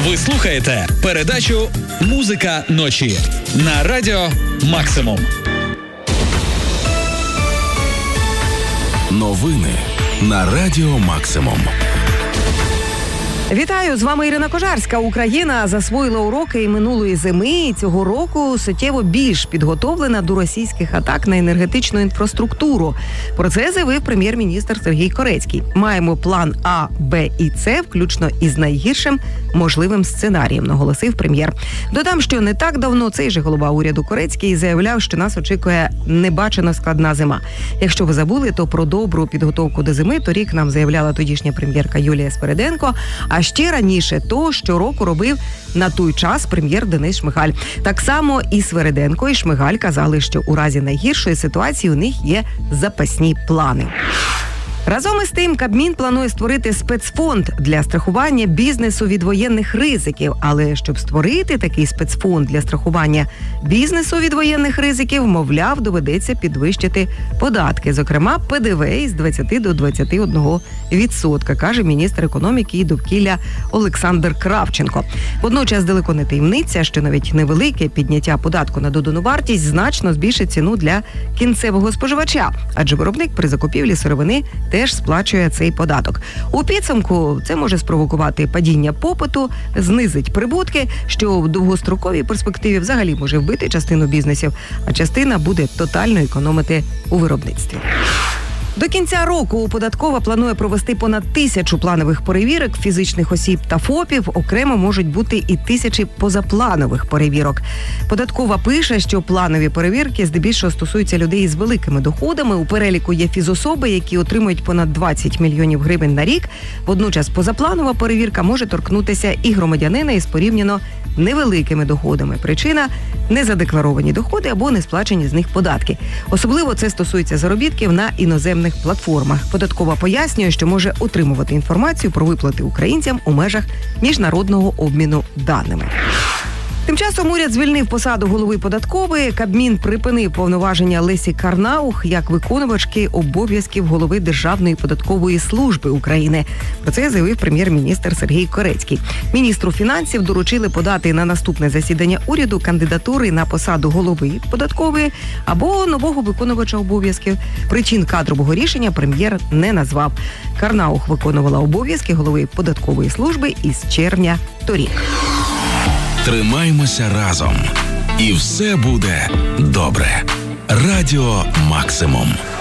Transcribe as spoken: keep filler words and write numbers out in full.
Ви слухаєте передачу «Музика ночі» на радіо «Максимум». Новини на радіо «Максимум». Вітаю, з вами Ірина Кожарська. Україна засвоїла уроки і минулої зими, і цього року суттєво більш підготовлена до російських атак на енергетичну інфраструктуру. Про це заявив прем'єр-міністр Сергій Корецький. Маємо план А, Б і С, включно із найгіршим можливим сценарієм, наголосив прем'єр. Додам, що не так давно цей же голова уряду Корецький заявляв, що нас очікує небачено складна зима. Якщо ви забули, то про добру підготовку до зими торік нам заявляла тодішня прем'єрка Юлія Свериденко. А ще раніше то щороку робив на той час прем'єр Денис Шмигаль. Так само і Свериденко, і Шмигаль казали, що у разі найгіршої ситуації у них є запасні плани. Разом із тим, Кабмін планує створити спецфонд для страхування бізнесу від воєнних ризиків. Але щоб створити такий спецфонд для страхування бізнесу від воєнних ризиків, мовляв, доведеться підвищити податки. Зокрема, Пе Де Ве із двадцяти до двадцяти одного відсотка, каже міністр економіки і довкілля Олександр Кравченко. Водночас далеко не таємниця, що навіть невелике підняття податку на додану вартість значно збільшить ціну для кінцевого споживача. Адже виробник при закупівлі сировини теж сплачує цей податок. У підсумку це може спровокувати падіння попиту, знизить прибутки, що в довгостроковій перспективі взагалі може вбити частину бізнесів, а частина буде тотально економити у виробництві. До кінця року податкова планує провести понад тисячу планових перевірок фізичних осіб та ФОПів. Окремо можуть бути і тисячі позапланових перевірок. Податкова пише, що планові перевірки здебільшого стосуються людей з великими доходами. У переліку є фізособи, які отримують понад двадцять мільйонів гривень на рік. Водночас позапланова перевірка може торкнутися і громадянина із порівняно невеликими доходами. Причина – незадекларовані доходи або не сплачені з них податки. Особливо це стосується заробітків на іноземних платформах. Податкова пояснює, що може отримувати інформацію про виплати українцям у межах міжнародного обміну даними. Тим часом уряд звільнив посаду голови податкової. Кабмін припинив повноваження Лесі Карнаух як виконувачки обов'язків голови Державної податкової служби України. Про це заявив прем'єр-міністр Сергій Корецький. Міністру фінансів доручили подати на наступне засідання уряду кандидатури на посаду голови податкової або нового виконувача обов'язків. Причин кадрового рішення прем'єр не назвав. Карнаух виконувала обов'язки голови податкової служби із червня торік. Тримаймося разом. І все буде добре. Радіо «Максимум».